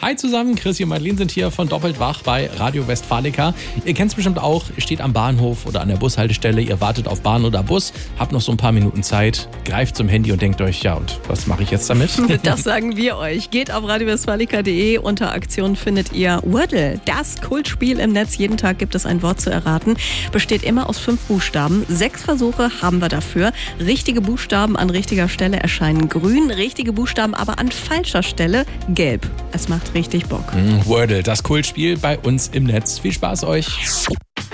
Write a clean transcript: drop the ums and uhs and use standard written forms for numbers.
Hi zusammen, Chris und Madeleine sind hier von Doppelt Wach bei Radio Westfalica. Ihr kennt es bestimmt auch, ihr steht am Bahnhof oder an der Bushaltestelle, ihr wartet auf Bahn oder Bus, habt noch so ein paar Minuten Zeit, greift zum Handy und denkt euch, ja und was mache ich jetzt damit? Das sagen wir euch. Geht auf radiowestfalica.de, unter Aktion findet ihr Wordle, das Kultspiel im Netz. Jeden Tag gibt es ein Wort zu erraten, besteht immer aus 5 Buchstaben. 6 Versuche haben wir dafür. Richtige Buchstaben an richtiger Stelle erscheinen grün, richtige Buchstaben aber an falscher Stelle gelb. Es macht richtig Bock. Wordle, das Kultspiel bei uns im Netz. Viel Spaß euch.